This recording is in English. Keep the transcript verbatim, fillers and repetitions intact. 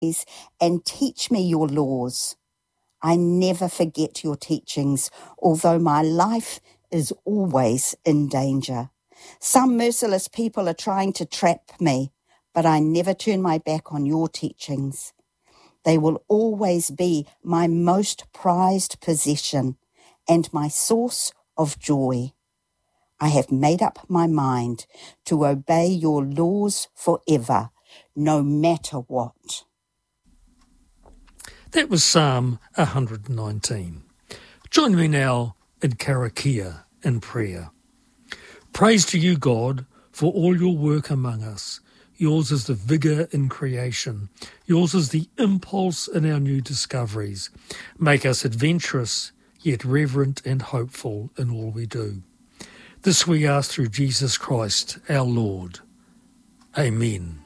and teach me your laws. I never forget your teachings, although my life is always in danger. Some merciless people are trying to trap me, but I never turn my back on your teachings. They will always be my most prized possession and my source of joy. I have made up my mind to obey your laws forever, no matter what. That was Psalm one hundred nineteen. Join me now in Karakia in prayer. Praise to you, God, for all your work among us. Yours is the vigour in creation. Yours is the impulse in our new discoveries. Make us adventurous, yet reverent and hopeful in all we do. This we ask through Jesus Christ, our Lord. Amen.